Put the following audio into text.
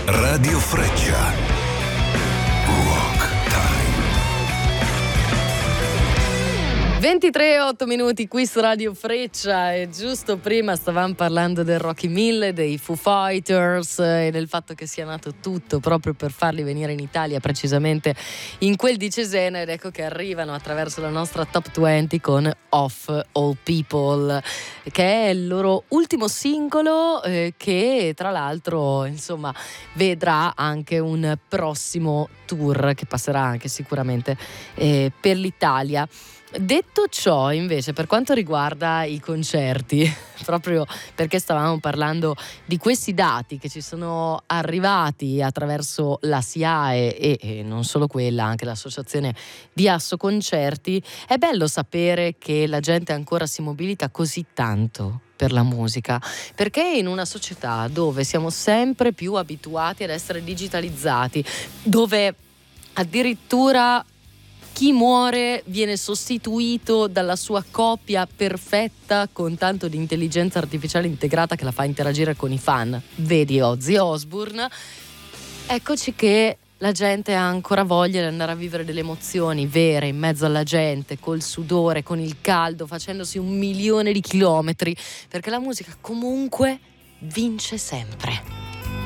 Radio Freccia. Rock Time. 23:08 qui su Radio Freccia, e giusto prima stavamo parlando del Rocky 1000, dei Foo Fighters e del fatto che sia nato tutto proprio per farli venire in Italia, precisamente in quel di Cesena, ed ecco che arrivano attraverso la nostra Top 20 con Of All People, che è il loro ultimo singolo, che tra l'altro insomma vedrà anche un prossimo tour che passerà anche sicuramente per l'Italia. Detto ciò, invece, per quanto riguarda i concerti, proprio perché stavamo parlando di questi dati che ci sono arrivati attraverso la SIAE e non solo quella, anche l'associazione di Assoconcerti, è bello sapere che la gente ancora si mobilita così tanto per la musica, perché in una società dove siamo sempre più abituati ad essere digitalizzati, dove addirittura chi muore viene sostituito dalla sua copia perfetta con tanto di intelligenza artificiale integrata che la fa interagire con i fan, vedi Ozzy Osbourne, eccoci che la gente ha ancora voglia di andare a vivere delle emozioni vere in mezzo alla gente, col sudore, con il caldo, facendosi 1 milione di chilometri, perché la musica comunque vince sempre.